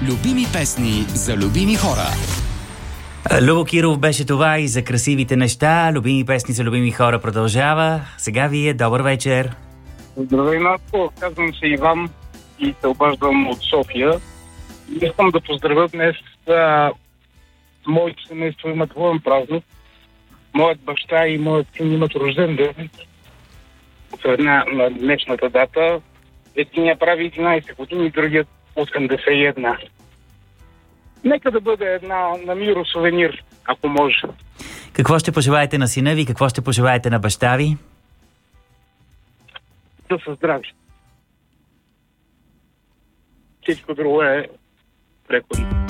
Любими песни за любими хора. Любо Киров беше това и за красивите неща. Любими песни за любими хора продължава. Сега вие, добър вечер. Здравей, Натко. Казвам се Иван и се обаждам от София. Искам да поздравя днес моето семейство имат двоен празник. Моят баща и моят син имат рожден ден на днешната дата. Единият прави 11 години, другият 81. Нека да бъде една на миро сувенир, ако може. Какво ще пожелаете на сина ви? Какво ще пожелаете на баща ви? Да са здрави. Всичко друго е преходно.